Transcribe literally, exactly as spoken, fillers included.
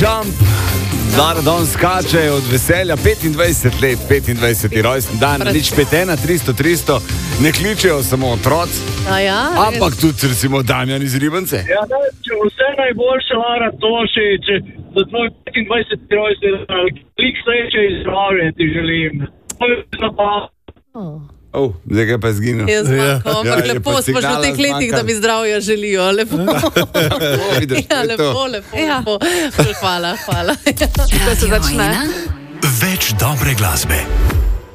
Jump, Daradon skače od veselja, petindvajset let, petindvajseti rojsten dan, nič pet ena, tristo, tristo, ne kličejo samo otroci, ja, ampak tudi recimo Damjan iz Ribance. Ja, da, če vse najboljše, Lara Tošič, za tvoj petindvajseti rojsten dan, klik sreče in zdravje ti želim. Oh. Oh, zdaj ga pa je zginil. Jaz zmanjko, ja. ampak Ja, lepo je pa smo že v signala teh letih, zmanjkalo. da mi zdravja želijo. Lepo. O, vidiš, to Ja, je lepo, to. lepo, lepo. Hvala, hvala. Tako se začne. Več dobre glasbe.